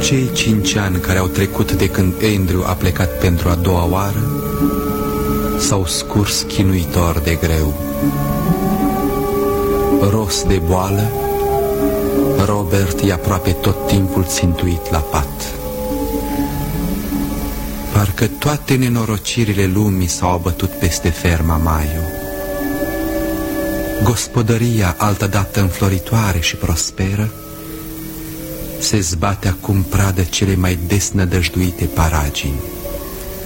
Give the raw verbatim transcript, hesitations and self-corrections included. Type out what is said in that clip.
cei cinci ani care au trecut de când Andrew a plecat pentru a doua oară s-au scurs chinuitor de greu. Ros de boală, Robert e aproape tot timpul țintuit la pat. Parcă toate nenorocirile lumii s-au abătut peste ferma Maio. Gospodăria, altădată înfloritoare și prosperă, se zbate acum pradă cele mai desnădăjduite paragini.